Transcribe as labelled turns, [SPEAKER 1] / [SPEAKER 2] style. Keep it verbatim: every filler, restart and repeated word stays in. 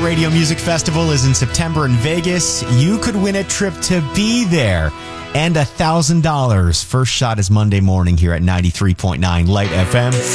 [SPEAKER 1] Radio Music Festival is in September in Vegas. You could win a trip to be there and one thousand dollars. First shot is Monday morning here at ninety-three point nine Light F M.